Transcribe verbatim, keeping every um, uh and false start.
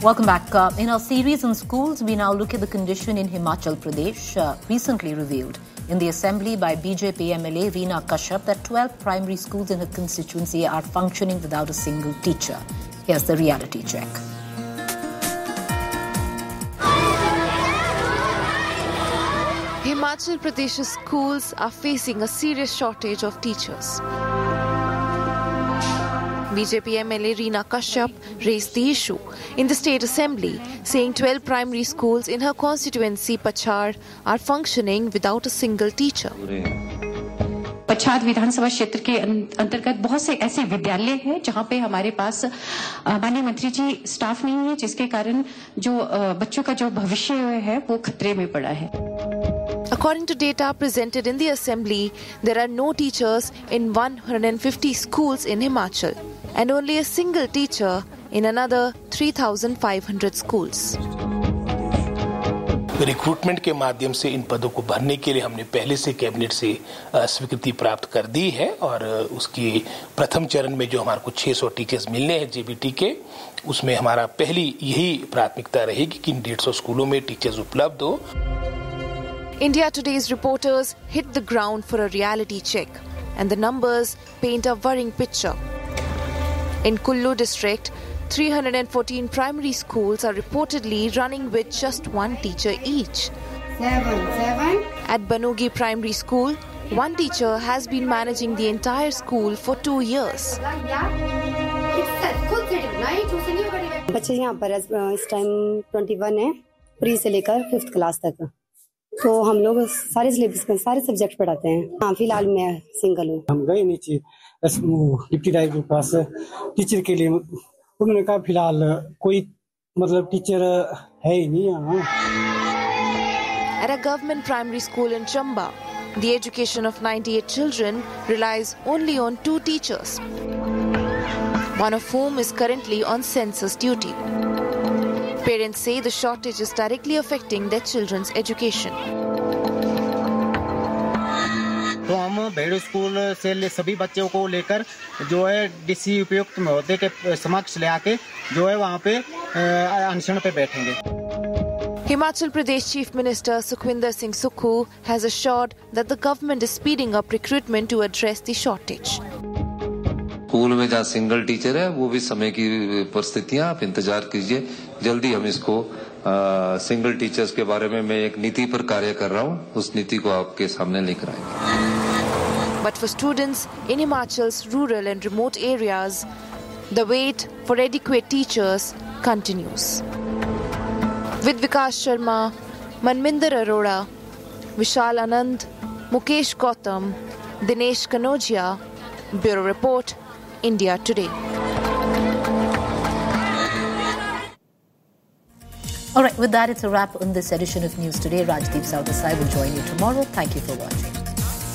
Welcome back. Uh, in our series on schools, we now look at the condition in Himachal Pradesh, uh, recently revealed in the assembly by B J P M L A Reena Kashyap that twelve primary schools in her constituency are functioning without a single teacher. Here's the reality check. Himachal Pradesh's schools are facing a serious shortage of teachers. B J P M L A Reena Kashyap raised the issue in the State Assembly, saying twelve primary schools in her constituency Pachhad are functioning without a single teacher. Pachhad विधानसभा क्षेत्र के अंतर्गत बहुत से ऐसे विद्यालय हैं जहां पे हमारे पास माननीय मंत्री जी स्टाफ नहीं है, जिसके कारण जो बच्चों का जो भविष्य है वो खतरे में पड़ा है. According to data presented in the assembly, there are no teachers in one hundred fifty schools in Himachal and only a single teacher in another three thousand five hundred schools. Recruitment के माध्यम से इन पदों को भरने के लिए हमने पहले से कैबिनेट से स्वीकृति प्राप्त कर दी है और उसकी प्रथम चरण में जो हमारे को छह सौ टीचर्स मिलने हैं जेबीटी के, उसमें हमारा पहली यही प्राथमिकता रहेगी कि इन डेढ़ सौ स्कूलों में टीचर्स उपलब्ध हो. India Today's reporters hit the ground for a reality check, and the numbers paint a worrying picture. In Kullu district, three hundred fourteen primary schools are reportedly running with just one teacher each. Seven, seven. At Banugi Primary School, one teacher has been managing the entire school for two years. बच्चे यहाँ पर इस time इक्कीस है, pre से लेकर fifth class तक. तो हम लोग सारे सिलेबस में सारे सब्जेक्ट पढ़ाते हैं. हाँ, फिलहाल मैं सिंगल हूँ. हम गए नीचे डिप्टी डायरेक्टर के पास टीचर के लिए, उन्होंने कहा फिलहाल कोई मतलब टीचर है ही नहीं यहाँ. At a government primary school in Chamba, the education of ninety-eight children relies only on two teachers, one of whom is currently on census duty. Parents say the shortage is directly affecting their children's education. तो हम भेड़ school से सभी बच्चों को लेकर जो है डीसी उपयुक्त महोदय के समक्ष ले आके जो है वहाँ पे अनशन पे बैठेंगे. Himachal Pradesh Chief Minister Sukhwinder Singh Sukhu has assured that the government is speeding up recruitment to address the shortage. School में जहाँ सिंगल टीचर है वो भी समय की परिस्थितियाँ, आप इंतजार कीजिए, जल्दी हम इसको आ, सिंगल टीचर्स के बारे में मैं एक नीति पर कार्य कर रहा हूँ, उस नीति को आपके सामने लेकर आएंगे. But for students in Himachal's rural and remote areas, the wait for adequate teachers continues. With Vikas Sharma, Manminder Arora, Vishal Anand, Mukesh Gautam, Dinesh Kanojia, Bureau Report, India Today. All right, with that, it's a wrap on this edition of News Today. Rajdeep Sardesai will join you tomorrow. Thank you for watching.